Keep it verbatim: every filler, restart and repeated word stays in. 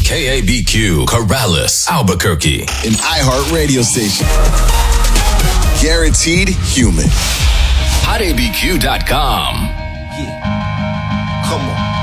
K A B Q, Corrales, Albuquerque. An iHeart radio station. Guaranteed human. hot a b q dot com. Yeah. Come on.